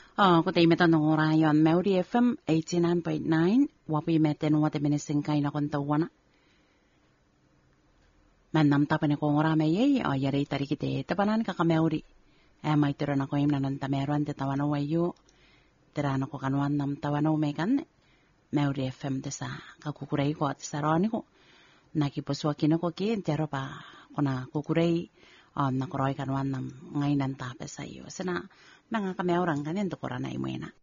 Kutay metan ng orayon, Maori FM 89.9, wapi meten wate minisingkay na kontawana. Manam tapan ko ngorame ye, yari tari kite, tapanan ka Maori. May tiro na ko yung nanantameron, te tawana wayo, tirano ko kanwan nam tawana umekan, Maori FM te sa kakukuray ko at sa roni ko. Nakipuswakin ako ki, tero pa, kuna kukuray, nakoroy kanwan nam ngayon tape sa iyo. Sana, mga kameorang kanin, tukura na imo na.